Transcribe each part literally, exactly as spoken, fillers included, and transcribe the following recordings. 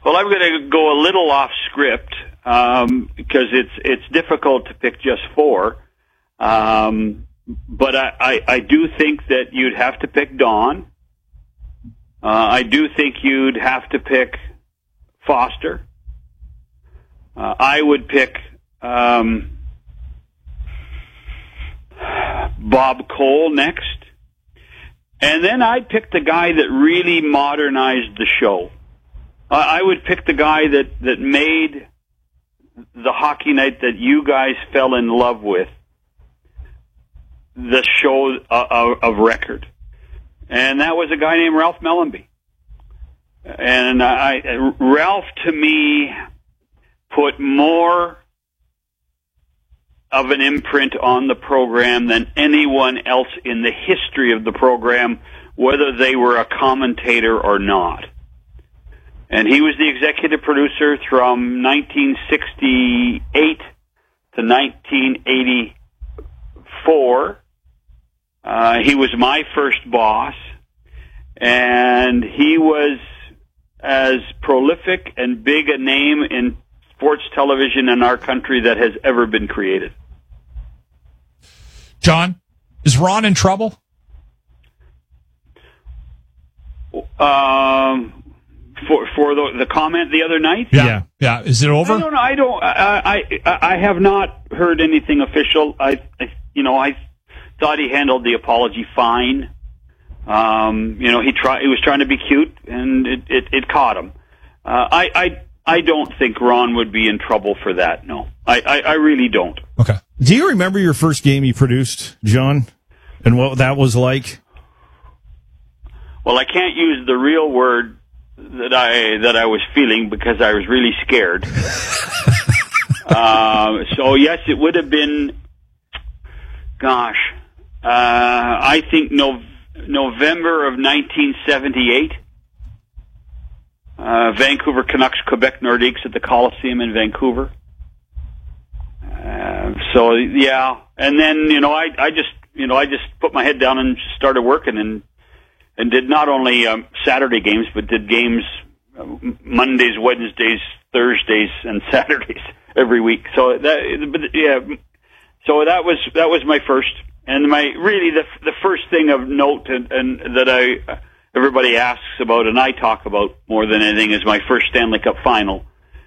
Well, I'm going to go a little off script um, because it's it's difficult to pick just four. Um, but I, I, I do think that you'd have to pick Don. Uh, I do think you'd have to pick Foster. Uh, I would pick um, Bob Cole next. And then I'd pick the guy that really modernized the show. Uh, I would pick the guy that, that made the Hockey Night that you guys fell in love with the show of, of record. And that was a guy named Ralph Mellanby. And I, Ralph, to me, put more of an imprint on the program than anyone else in the history of the program, whether they were a commentator or not. And he was the executive producer from nineteen sixty-eight to nineteen eighty-four. Uh, he was my first boss, and he was as prolific and big a name in sports television in our country that has ever been created. John, is Ron in trouble? Um, for for the, the comment the other night? Yeah, yeah. yeah. Is it over? I don't know. I don't. I I, I have not heard anything official. I, I you know I thought he handled the apology fine. Um, you know he try he was trying to be cute, and it it, it caught him. Uh, I I I don't think Ron would be in trouble for that. No, I, I I really don't. Okay. Do you remember your first game you produced, John, and what that was like? Well, I can't use the real word that I that I was feeling because I was really scared. uh, so yes, it would have been. Gosh, uh, I think no, November of nineteen seventy-eight. Uh, Vancouver Canucks, Quebec Nordiques at the Coliseum in Vancouver. Uh, so yeah, and then you know I I just you know I just put my head down and started working and and did not only um, Saturday games but did games uh, Mondays, Wednesdays, Thursdays, and Saturdays every week. So that but yeah, so that was that was my first and my really the the first thing of note and, and that I everybody asks about and I talk about more than anything is my first Stanley Cup final.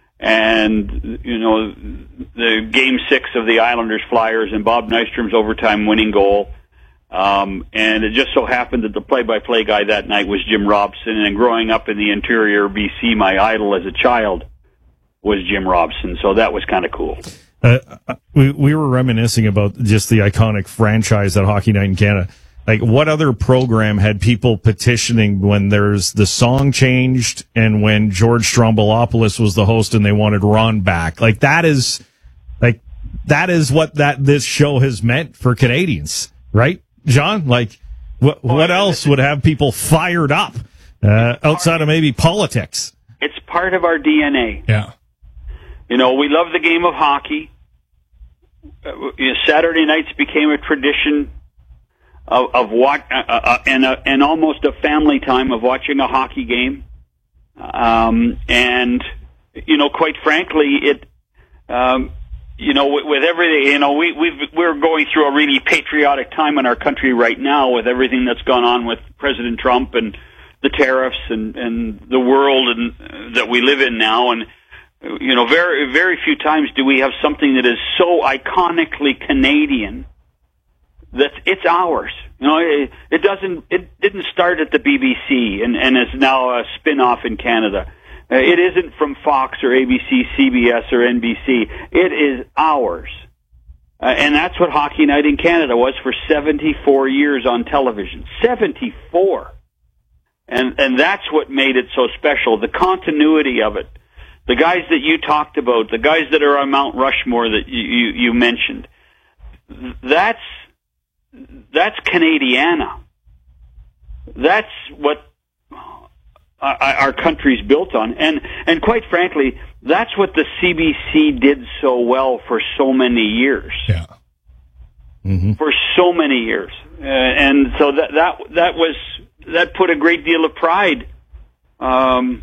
And, you know, the game six of the Islanders Flyers and Bob Nystrom's overtime winning goal. Um, and it just so happened that the play-by-play guy that night was Jim Robson. And growing up in the interior B C, my idol as a child was Jim Robson. So that was kind of cool. Uh, we, we were reminiscing about just the iconic franchise at Hockey Night in Canada. Like, what other program had people petitioning when there's the song changed and when George Stroumboulopoulos was the host and they wanted Ron back? Like, that is, like, that is what that, this show has meant for Canadians, right, John? Like, what, what else would have people fired up, uh, outside of maybe politics? It's part of our D N A. Yeah. You know, we love the game of hockey. Uh, Saturday nights became a tradition Of, of what uh, uh, and uh, and almost a family time of watching a hockey game, um, and you know, quite frankly, it, um, you know, with, with everything, you know, we we've, we're going through a really patriotic time in our country right now with everything that's gone on with President Trump and the tariffs and and the world and uh, that we live in now, and you know, very very few times do we have something that is so iconically Canadian. That it's ours. You know, it, it doesn't. It didn't start at the B B C and, and is now a spin-off in Canada. Uh, it isn't from Fox or A B C, C B S or N B C. It is ours, uh, and that's what Hockey Night in Canada was for seventy-four years on television. seventy-four, and and that's what made it so special. The continuity of it. The guys that you talked about, the guys that are on Mount Rushmore that you you, you mentioned. That's That's Canadiana. That's what our, our country's built on. And, and quite frankly, that's what the C B C did so well for so many years. Yeah. Mm-hmm. For so many years. Uh, and so that, that, that was, that put a great deal of pride, um,